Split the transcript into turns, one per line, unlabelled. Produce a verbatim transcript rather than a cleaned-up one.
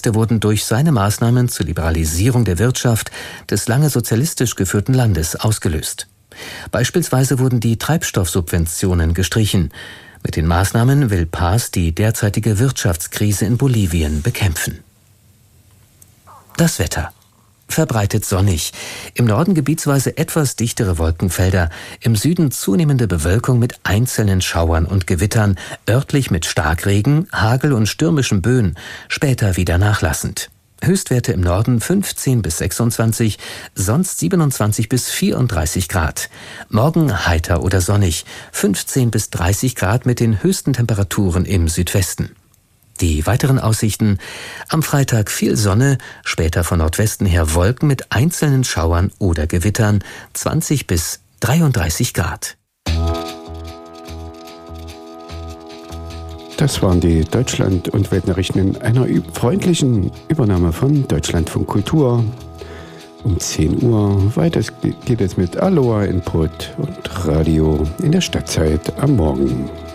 wurden durch seine Maßnahmen zur Liberalisierung der Wirtschaft des lange sozialistisch geführten Landes ausgelöst. Beispielsweise wurden die Treibstoffsubventionen gestrichen. Mit den Maßnahmen will Paz die derzeitige Wirtschaftskrise in Bolivien bekämpfen. Das Wetter. Verbreitet sonnig. Im Norden gebietsweise etwas dichtere Wolkenfelder, im Süden zunehmende Bewölkung mit einzelnen Schauern und Gewittern, örtlich mit Starkregen, Hagel und stürmischen Böen, später wieder nachlassend. Höchstwerte im Norden fünfzehn bis sechsundzwanzig, sonst siebenundzwanzig bis vierunddreißig Grad. Morgen heiter oder sonnig, fünfzehn bis dreißig Grad mit den höchsten Temperaturen im Südwesten. Die weiteren Aussichten: am Freitag viel Sonne, später von Nordwesten her Wolken mit einzelnen Schauern oder Gewittern, zwanzig bis dreiunddreißig Grad.
Das waren die Deutschland- und Weltnachrichten in einer freundlichen Übernahme von Deutschlandfunk Kultur. Um zehn Uhr weiter geht es mit Aloha Input und Radio in der Stadtzeit am Morgen.